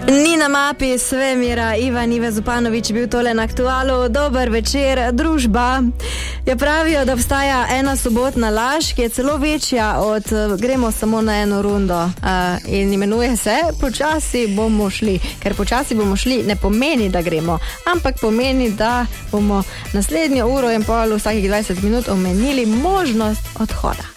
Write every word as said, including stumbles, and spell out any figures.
Ni na mapi Svemira, Ivan Ive Zupanović bil tole na Aktualu. Dober večer, družba. Ja, pravijo, da obstaja ena sobotna laž, ki je celo večja od gremo samo na eno rundo. Uh, in imenuje se počasi bomo šli. Ker počasi bomo šli ne pomeni, da gremo, ampak pomeni, da bomo naslednjo uro in pol vsakih dvajset minut omenili možnost odhoda.